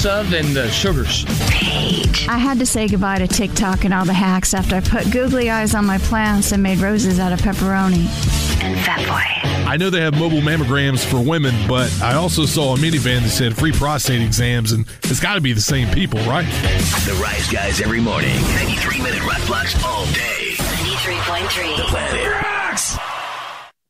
salsa than the sugars. I had to say goodbye to TikTok and all the hacks after I put googly eyes on my plants and made roses out of pepperoni. And Fat Boy. I know they have mobile mammograms for women, but I also saw a minivan that said free prostate exams, and it's got to be the same people, right? The Rise Guys every morning. 93-minute rock blocks all day. 93.3. The Planet Rocks.